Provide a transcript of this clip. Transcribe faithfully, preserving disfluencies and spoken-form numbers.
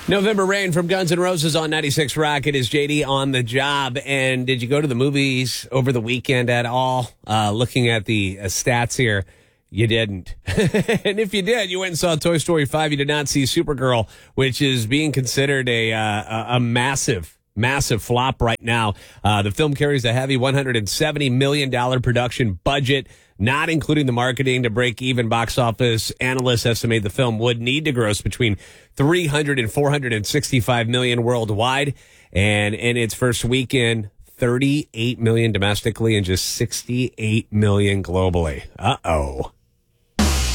November Rain from Guns N' Roses on ninety-six Rock. It is J D on the job. And did you go to the movies over the weekend at all? Uh, looking at the uh, stats here, you didn't. And if you did, you went and saw Toy Story five. You did not see Supergirl, which is being considered a uh, a massive, massive flop right now. Uh, the film carries a heavy one hundred seventy million dollars production budget, not including the marketing. To break even box office, analysts estimate the film would need to gross between three hundred and four hundred sixty-five million worldwide. And in its first weekend, thirty-eight million domestically and just sixty-eight million globally. Uh-oh.